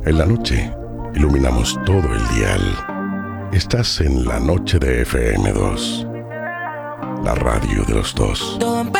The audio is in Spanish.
En la noche, iluminamos todo el dial. Estás en la noche de FM2, la radio de los dos. Todo